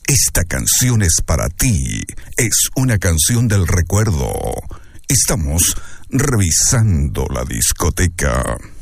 Esta canción es para ti. Es una canción del recuerdo. Estamos revisando la discoteca.